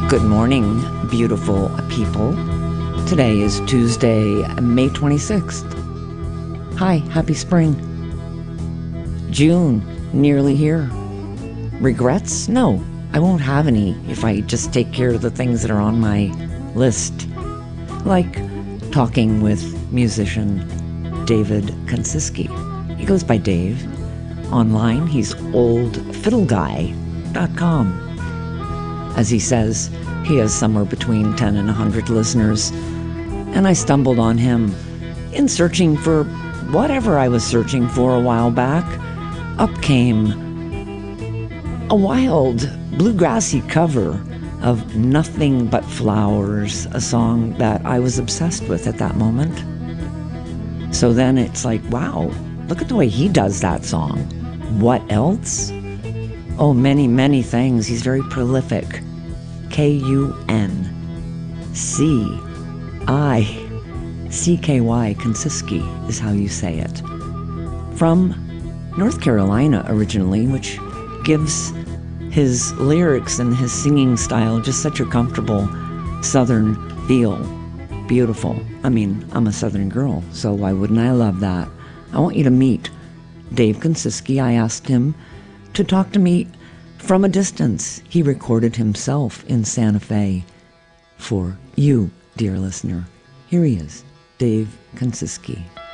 Good morning, beautiful people. Today is Tuesday, May 26th. Hi, happy spring. June, nearly here. Regrets? No, I won't have any if I just take care of the things that are on my list. Like talking with musician David Koncisky. He goes by Dave. Online, he's oldfiddleguy.com. As he says, he has somewhere between 10 and 100 listeners, and I stumbled on him in searching for whatever I was searching for a while back. Up came a wild, bluegrassy cover of Nothing But Flowers, a song that I was obsessed with at that moment. So then it's like, wow, look at the way he does that song. What else? Oh, many, many things. He's very prolific. K-U-N-C-I-C-K-Y, Koncisky is how you say it. From North Carolina originally, which gives his lyrics and his singing style just such a comfortable Southern feel. Beautiful. I mean, I'm a Southern girl, so why wouldn't I love that? I want you to meet Dave Koncisky. I asked him to talk to me from a distance. He recorded himself in Santa Fe for you, dear listener. Here he is, Dave Koncisky.